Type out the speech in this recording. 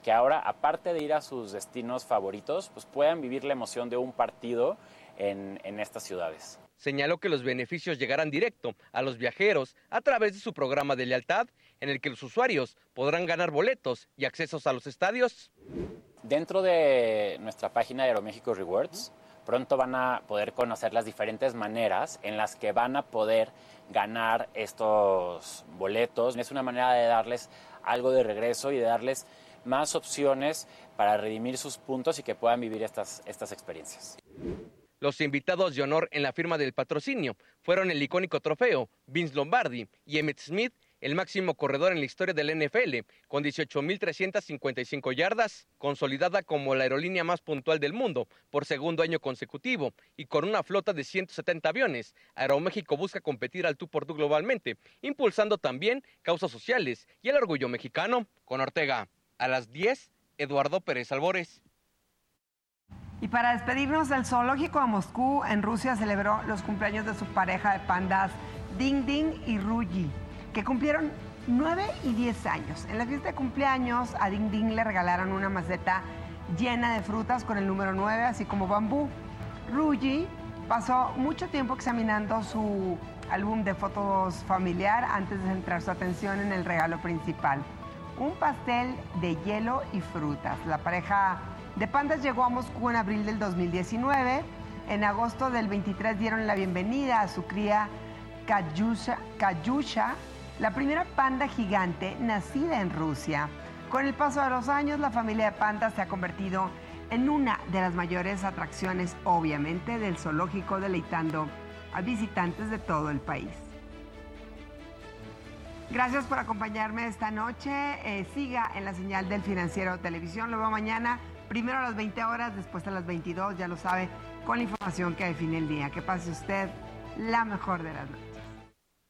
que ahora, aparte de ir a sus destinos favoritos, pues puedan vivir la emoción de un partido en estas ciudades. Señaló que los beneficios llegarán directo a los viajeros a través de su programa de lealtad, en el que los usuarios podrán ganar boletos y accesos a los estadios. Dentro de nuestra página de Aeroméxico Rewards, pronto van a poder conocer las diferentes maneras en las que van a poder ganar estos boletos. Es una manera de darles algo de regreso y de darles más opciones para redimir sus puntos y que puedan vivir estas experiencias. Los invitados de honor en la firma del patrocinio fueron el icónico trofeo, Vince Lombardi y Emmitt Smith, el máximo corredor en la historia del NFL, con 18,355 yardas, consolidada como la aerolínea más puntual del mundo por segundo año consecutivo, y con una flota de 170 aviones. Aeroméxico busca competir al tú por tú globalmente, impulsando también causas sociales y el orgullo mexicano. Con Ortega, a las 10, Eduardo Pérez Albores. Y para despedirnos, el zoológico de Moscú, en Rusia, celebró los cumpleaños de su pareja de pandas, Ding Ding y Ruyi, que cumplieron 9 y 10 años. En la fiesta de cumpleaños, a Ding Ding le regalaron una maceta llena de frutas con el número 9, así como bambú. Ruyi pasó mucho tiempo examinando su álbum de fotos familiar antes de centrar su atención en el regalo principal, un pastel de hielo y frutas. La pareja de pandas llegó a Moscú en abril del 2019. En agosto del 23 dieron la bienvenida a su cría Kayusha, la primera panda gigante nacida en Rusia. Con el paso de los años, la familia de pandas se ha convertido en una de las mayores atracciones, obviamente, del zoológico, deleitando a visitantes de todo el país. Gracias por acompañarme esta noche. Siga en la señal del Financiero Televisión. Lo veo mañana, primero a las 20 horas, después a las 22, ya lo sabe, con la información que define el día. Que pase usted la mejor de las noches.